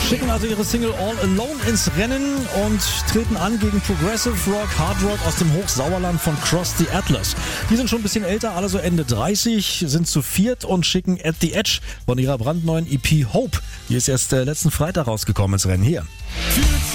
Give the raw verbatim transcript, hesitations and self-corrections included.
Schicken also ihre Single All Alone ins Rennen und treten an gegen Progressive Rock, Hard Rock aus dem Hochsauerland von Cross the Atlas. Die sind schon ein bisschen älter, alle so Ende dreißig, sind zu viert und schicken At the Edge von ihrer brandneuen E P Hope. Die ist erst äh, letzten Freitag rausgekommen ins Rennen hier.